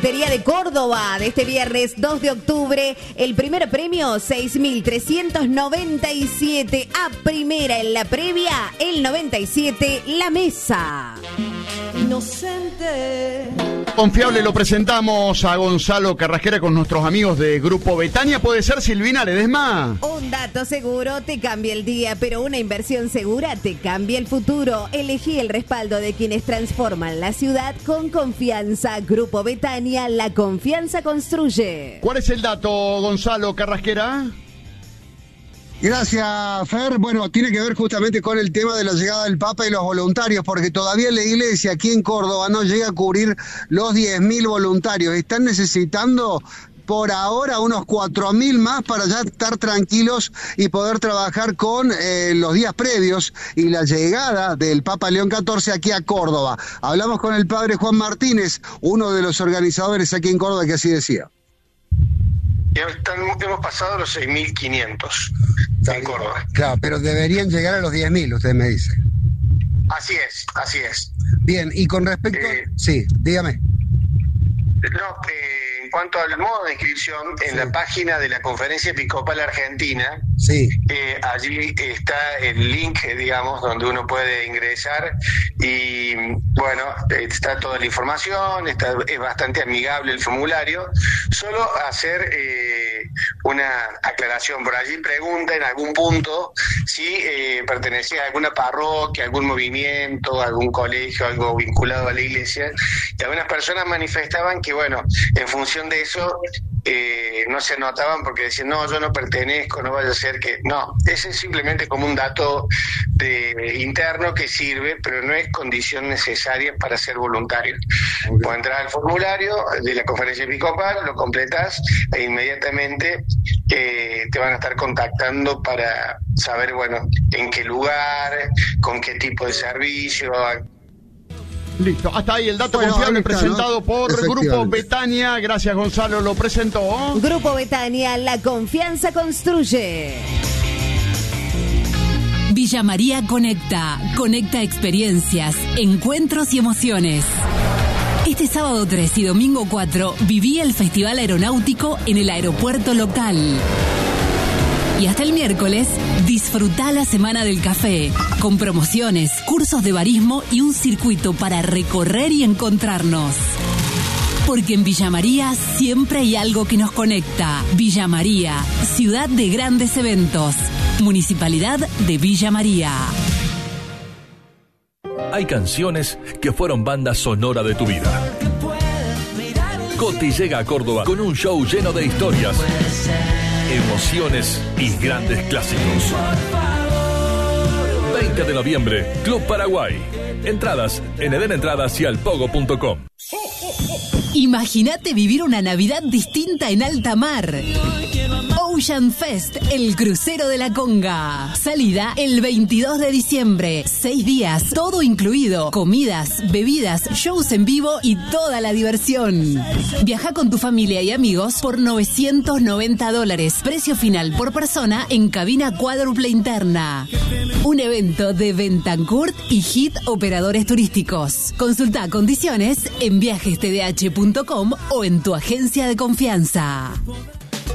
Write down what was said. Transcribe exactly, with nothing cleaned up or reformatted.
Lotería de Córdoba de este viernes dos de octubre. El primer premio, seis mil trescientos noventa y siete. A primera en la previa, el noventa y siete, la mesa. Inocente. Confiable lo presentamos a Gonzalo Carrasquera con nuestros amigos de Grupo Betania. Puede ser, Silvina Ledesma. Un dato seguro te cambia el día, pero una inversión segura te cambia el futuro. Elegí el respaldo de quienes transforman la ciudad con confianza. Grupo Betania, la confianza construye. ¿Cuál es el dato, Gonzalo Carrasquera? Gracias, Fer. Bueno, tiene que ver justamente con el tema de la llegada del Papa y los voluntarios, porque todavía la iglesia aquí en Córdoba no llega a cubrir los diez mil voluntarios. Están necesitando por ahora unos cuatro mil más para ya estar tranquilos y poder trabajar con eh, los días previos y la llegada del Papa León catorce aquí a Córdoba. Hablamos con el padre Juan Martínez, uno de los organizadores aquí en Córdoba, que así decía. Hemos pasado los seis mil quinientos en Córdoba. Claro, pero deberían llegar a los diez mil, usted me dice. Así es, así es. Bien, y con respecto... Eh, sí, dígame. No, eh, en cuanto al modo de inscripción, en sí. La página de la Conferencia Episcopal Argentina, sí. eh, allí está el link, digamos, donde uno puede ingresar y, bueno, está toda la información, está, es bastante amigable el formulario. Solo hacer eh, una aclaración, por allí pregunta en algún punto si eh, pertenecía a alguna parroquia, algún movimiento, algún colegio, algo vinculado a la iglesia, y algunas personas manifestaban que, bueno, en función de eso eh, no se anotaban porque decían, no, yo no pertenezco, no vaya a ser que... No, ese es simplemente como un dato de, interno que sirve, pero no es condición necesaria para ser voluntario. Okay. Puedes entrar al formulario de la Conferencia Episcopal, lo completas e inmediatamente eh, te van a estar contactando para saber, bueno, en qué lugar, con qué tipo de servicio... Listo, hasta ahí el dato bueno, confiable está, presentado ¿no? por Grupo Betania. Gracias, Gonzalo, lo presentó. Grupo Betania, la confianza construye. Villa María Conecta. Conecta experiencias, encuentros y emociones. Este sábado tres y domingo cuatro viví el Festival Aeronáutico en el aeropuerto local. Y hasta el miércoles, disfrutá la Semana del Café, con promociones, cursos de barismo y un circuito para recorrer y encontrarnos. Porque en Villa María siempre hay algo que nos conecta. Villa María, ciudad de grandes eventos. Municipalidad de Villa María. Hay canciones que fueron banda sonora de tu vida. Coti llega a Córdoba con un show lleno de historias, emociones y grandes clásicos. veinte de noviembre, Club Paraguay. Entradas en eden entradas y alpogo punto com. Imagínate vivir una Navidad distinta en alta mar. Ocean Fest, el crucero de la Conga. Salida el veintidós de diciembre. Seis días, todo incluido. Comidas, bebidas, shows en vivo y toda la diversión. Viaja con tu familia y amigos por novecientos noventa dólares. Precio final por persona en cabina cuádruple interna. Un evento de Bentancurt y Hit Operadores Turísticos. Consulta condiciones en viajes t d h punto com o en tu agencia de confianza.